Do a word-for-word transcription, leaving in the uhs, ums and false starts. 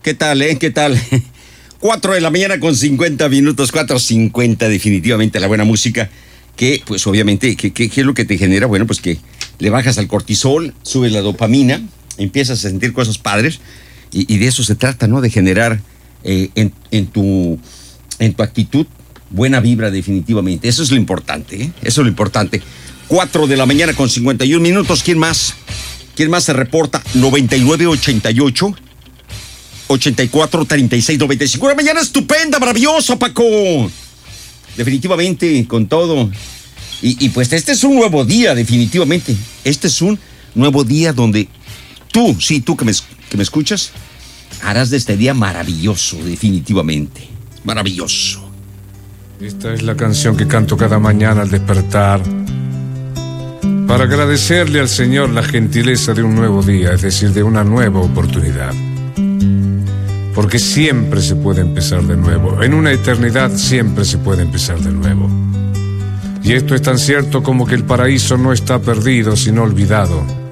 ¿Qué tal, eh? ¿Qué tal? Cuatro de la mañana con cincuenta minutos, cuatro cincuenta, definitivamente la buena música, que pues obviamente, ¿qué, qué, qué es lo que te genera? Bueno, pues que le bajas al cortisol, subes la dopamina, empiezas a sentir cosas padres, y, y de eso se trata, ¿no? De generar eh, en, en, tu, en tu actitud buena vibra, definitivamente. Eso es lo importante, ¿eh? Eso es lo importante. Cuatro de la mañana con cincuenta y un minutos, ¿quién más? ¿Quién más se reporta? noventa y nueve ochenta y ocho ochenta y cuatro treinta y seis noventa y cinco. Una mañana estupenda, maravillosa, Paco. Definitivamente, con todo. Y, y pues este es un nuevo día, definitivamente. Este es un nuevo día donde tú, sí, tú que me, que me escuchas, harás de este día maravilloso, definitivamente. Maravilloso. Esta es la canción que canto cada mañana al despertar, para agradecerle al Señor la gentileza de un nuevo día, es decir, de una nueva oportunidad. Porque siempre se puede empezar de nuevo. En una eternidad siempre se puede empezar de nuevo. Y esto es tan cierto como que el paraíso no está perdido, sino olvidado.